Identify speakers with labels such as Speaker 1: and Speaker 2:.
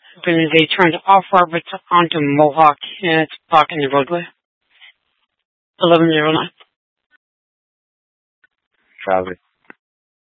Speaker 1: When they turned off Roberts onto Mohawk and it's blocking the roadway. 1109.
Speaker 2: Copy.